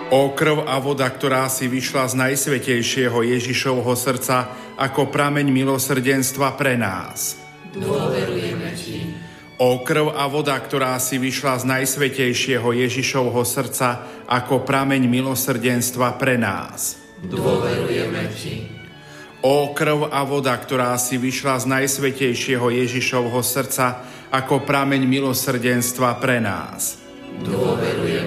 Ó krv a voda, ktorá si vyšla z najsvätejšieho Ježišovho srdca ako prameň milosrdenstva pre nás. Dôverujeme Ti. Ó krv a voda, ktorá si vyšla z najsvätejšieho Ježišovho srdca ako prameň milosrdenstva pre nás. Dôverujeme Ti. Ó krv a voda, ktorá si vyšla z najsvätejšieho Ježišovho srdca ako prameň milosrdenstva pre nás. Dôverujeme